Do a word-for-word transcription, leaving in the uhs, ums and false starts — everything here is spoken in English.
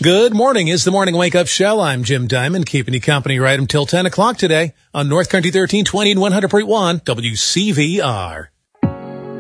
Good morning. Is the Morning Wake Up Show. I'm Jim Diamond, keeping you company right until ten o'clock today on North Country thirteen twenty and one hundred point one W C V R.